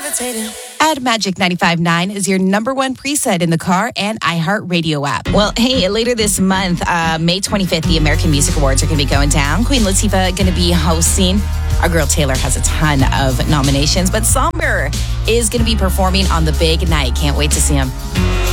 Add Magic 95.9 is your number one preset in the car and iHeartRadio app. Well, hey, later this month, May 25th, the American Music Awards are going to be going down. Queen Latifah going to be hosting. Our girl Taylor has a ton of nominations, but Somber is going to be performing on the big night. Can't wait to see him.